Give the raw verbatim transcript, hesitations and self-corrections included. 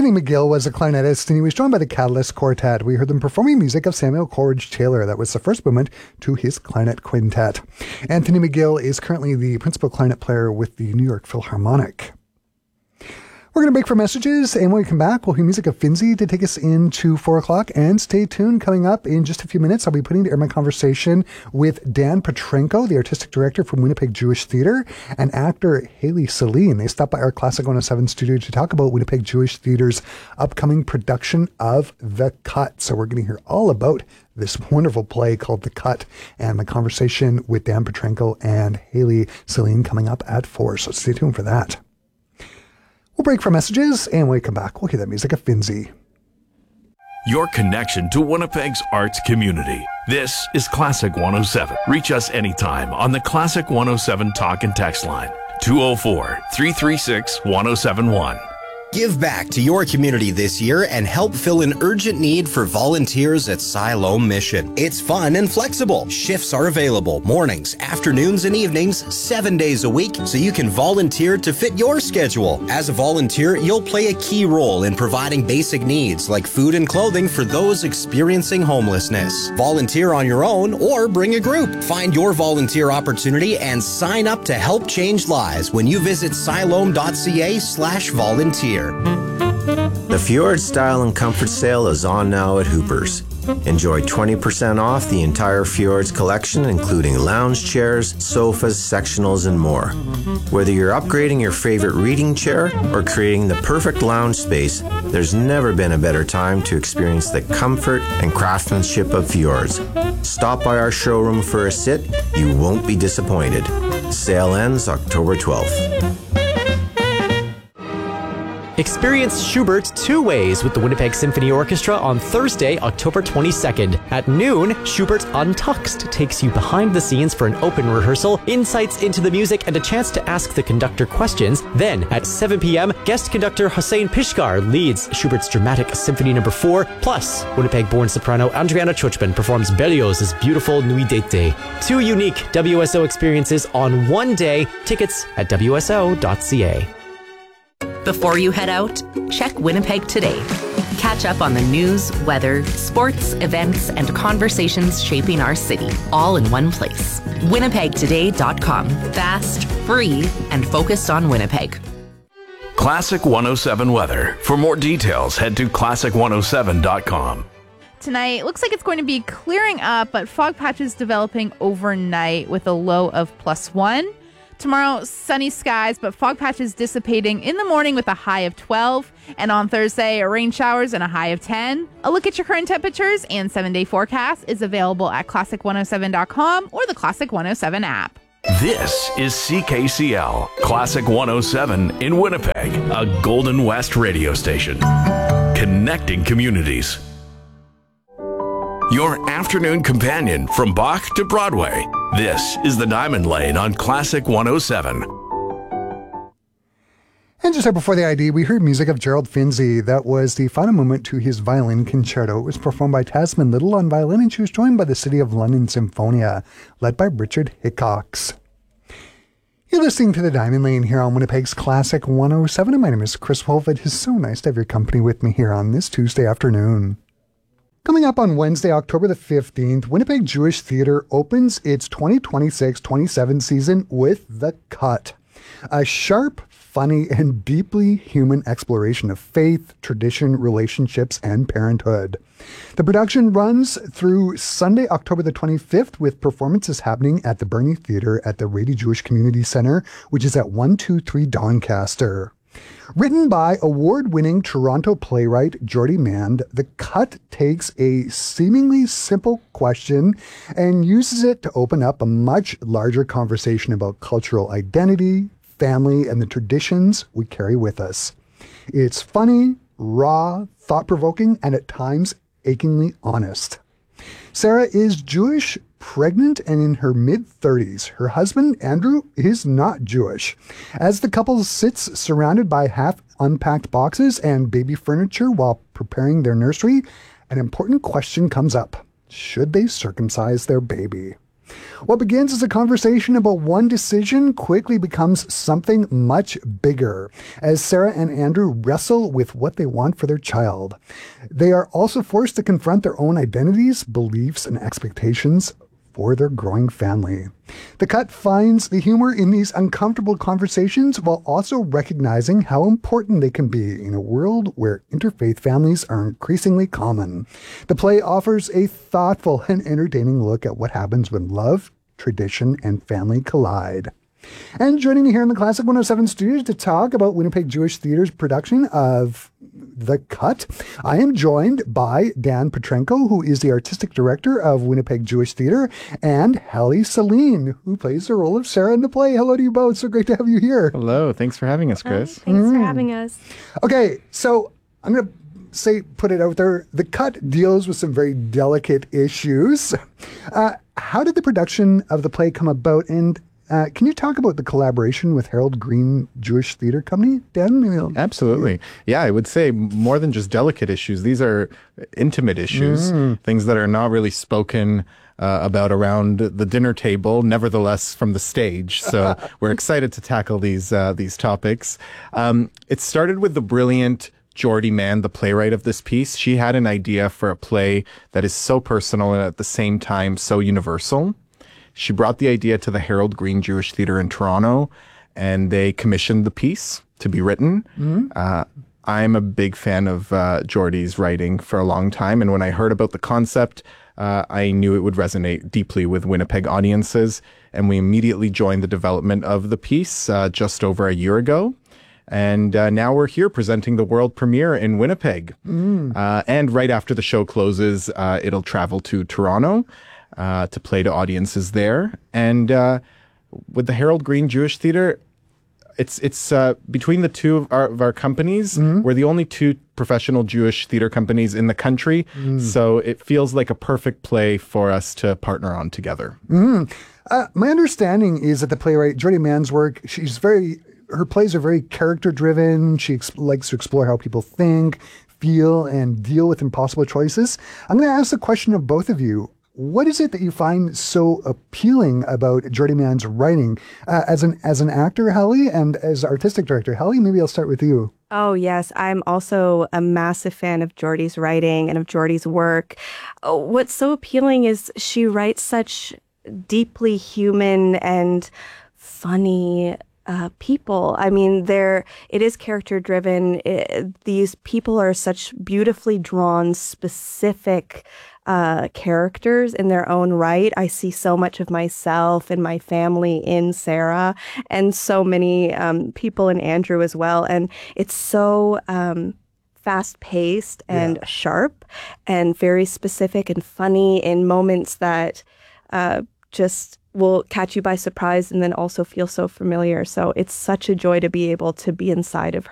Anthony McGill was a clarinetist, and he was joined by the Catalyst Quartet. We heard them performing music of Samuel Coleridge Taylor. That was the first movement to his clarinet quintet. Anthony McGill is currently the principal clarinet player with the New York Philharmonic. We're going to break for messages, and when we come back, we'll hear music of Finzi to take us into four o'clock. And stay tuned. Coming up in just a few minutes, I'll be putting to air my conversation with Dan Petrenko, the artistic director from Winnipeg Jewish Theatre, and actor Haley Celine. They stopped by our Classic one oh seven studio to talk about Winnipeg Jewish Theatre's upcoming production of The Cut. So we're going to hear all about this wonderful play called The Cut, and my conversation with Dan Petrenko and Haley Celine coming up at four. So stay tuned for that. We'll break for messages, and when we come back, we'll hear the music of Finzi. Your connection to Winnipeg's arts community. This is Classic one oh seven. Reach us anytime on the Classic one oh seven talk and text line, two oh four, three three six, one oh seven one. Give back to your community this year and help fill an urgent need for volunteers at Siloam Mission. It's fun and flexible. Shifts are available mornings, afternoons, and evenings, seven days a week, so you can volunteer to fit your schedule. As a volunteer, you'll play a key role in providing basic needs like food and clothing for those experiencing homelessness. Volunteer on your own or bring a group. Find your volunteer opportunity and sign up to help change lives when you visit siloam.ca slash volunteer. The Fjord Style and Comfort Sale is on now at Hooper's. Enjoy twenty percent off the entire Fjords collection, including lounge chairs, sofas, sectionals, and more. Whether you're upgrading your favorite reading chair or creating the perfect lounge space, there's never been a better time to experience the comfort and craftsmanship of Fjords. Stop by our showroom for a sit. You won't be disappointed. Sale ends October twelfth. Experience Schubert two ways with the Winnipeg Symphony Orchestra on Thursday, October twenty-second. At noon, Schubert Untuxed takes you behind the scenes for an open rehearsal, insights into the music, and a chance to ask the conductor questions. Then, at seven p.m., guest conductor Hossein Pishgar leads Schubert's Dramatic Symphony Number four. Plus, Winnipeg-born soprano Andriana Chuchman performs Berlioz's beautiful Nuit d'été. Two unique W S O experiences on one day. Tickets at w s o dot c a. Before you head out, check Winnipeg Today. Catch up on the news, weather, sports, events, and conversations shaping our city, all in one place. winnipeg today dot com. Fast, free, and focused on Winnipeg. Classic one oh seven weather. For more details, head to classic one oh seven dot com. Tonight, looks like it's going to be clearing up, but fog patches developing overnight with a low of plus one. Tomorrow, sunny skies, but fog patches dissipating in the morning with a high of twelve. And on Thursday, rain showers and a high of ten. A look at your current temperatures and seven-day forecast is available at classic one oh seven dot com or the Classic one oh seven app. This is C K C L, Classic one oh seven in Winnipeg, a Golden West radio station. Connecting communities. Your afternoon companion from Bach to Broadway. This is the Diamond Lane on Classic one oh seven. And just right before the I D, we heard music of Gerald Finzi. That was the final movement to his violin concerto. It was performed by Tasman Little on violin, and she was joined by the City of London Symphonia, led by Richard Hickox. You're listening to the Diamond Lane here on Winnipeg's Classic one oh seven, and my name is Chris Wolf. It is so nice to have your company with me here on this Tuesday afternoon. Coming up on Wednesday, October the fifteenth, Winnipeg Jewish Theatre opens its twenty twenty-six twenty-seven season with The Cut, a sharp, funny, and deeply human exploration of faith, tradition, relationships, and parenthood. The production runs through Sunday, October the twenty-fifth, with performances happening at the Bernie Theatre at the Rady Jewish Community Centre, which is at one two three Doncaster. Written by award-winning Toronto playwright Jordy Mand, The Cut takes a seemingly simple question and uses it to open up a much larger conversation about cultural identity, family, and the traditions we carry with us. It's funny, raw, thought-provoking, and at times achingly honest. Sarah is Jewish, pregnant, and in her mid-thirties. Her husband, Andrew, is not Jewish. As the couple sits surrounded by half-unpacked boxes and baby furniture while preparing their nursery, an important question comes up. Should they circumcise their baby? What begins as a conversation about one decision quickly becomes something much bigger as Sarah and Andrew wrestle with what they want for their child. They are also forced to confront their own identities, beliefs, and expectations for their growing family. The Cut finds the humor in these uncomfortable conversations while also recognizing how important they can be in a world where interfaith families are increasingly common. The play offers a thoughtful and entertaining look at what happens when love, tradition, and family collide. And joining me here in the Classic one oh seven studios to talk about Winnipeg Jewish Theatre's production of The Cut, I am joined by Dan Petrenko, who is the artistic director of Winnipeg Jewish Theatre, and Hallie Celine, who plays the role of Sarah in the play. Hello to you both. So great to have you here. Hello. Thanks for having us, Chris. Hi, thanks mm. for having us. Okay, so I'm going to say, put it out there, The Cut deals with some very delicate issues. Uh, how did the production of the play come about, and Uh, can you talk about the collaboration with Harold Green Jewish Theatre Company, Dan? Maybe I'll, Absolutely. Yeah, I would say more than just delicate issues. These are intimate issues, mm. things that are not really spoken uh, about around the dinner table, nevertheless from the stage. So we're excited to tackle these uh, these topics. Um, it started with the brilliant Geordie Mann, the playwright of this piece. She had an idea for a play that is so personal and at the same time so universal. She brought the idea to the Harold Green Jewish Theatre in Toronto, and they commissioned the piece to be written. Mm-hmm. Uh, I'm a big fan of uh, Geordie's writing for a long time, and when I heard about the concept, uh, I knew it would resonate deeply with Winnipeg audiences, and we immediately joined the development of the piece uh, just over a year ago. And uh, now we're here presenting the world premiere in Winnipeg. Mm. Uh, and right after the show closes, uh, it'll travel to Toronto Uh, to play to audiences there. And uh, with the Harold Green Jewish Theatre, it's it's uh, between the two of our, of our companies, mm-hmm. we're the only two professional Jewish theatre companies in the country. Mm. So it feels like a perfect play for us to partner on together. Mm. Uh, my understanding is that the playwright, Geordie Mann's work, she's very, her plays are very character driven. She ex- likes to explore how people think, feel, and deal with impossible choices. I'm going to ask the question of both of you. What is it that you find so appealing about Geordie Mann's writing? Uh, as an as an actor, Hallie, and as artistic director, Hallie, maybe I'll start with you. Oh, yes. I'm also a massive fan of Geordie's writing and of Geordie's work. Oh, what's so appealing is she writes such deeply human and funny Uh, people. I mean, they're, it is character driven. It, these people are such beautifully drawn, specific uh, characters in their own right. I see so much of myself and my family in Sarah, and so many um, people in Andrew as well. And it's so um, fast paced and yeah. sharp and very specific and funny in moments that uh, just will catch you by surprise and then also feel so familiar. So it's such a joy to be able to be inside of